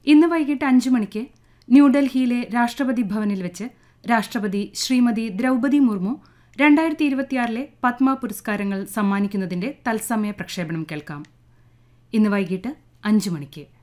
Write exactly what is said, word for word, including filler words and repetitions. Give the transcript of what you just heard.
ഇന്ന് വൈകിട്ട് അഞ്ചു മണിക്ക് ന്യൂഡൽഹിയിലെ രാഷ്ട്രപതി ഭവനിൽ വെച്ച് രാഷ്ട്രപതി ശ്രീമതി ദ്രൗപദി മുർമു രണ്ടായിരത്തി ഇരുപത്തിയാറിലെ പത്മ പുരസ്കാരങ്ങൾ സമ്മാനിക്കുന്നതിന്റെ തത്സമയ പ്രക്ഷേപണം കേൾക്കാം. ഇന്ന് വൈകിട്ട് അഞ്ചു മണിക്ക്.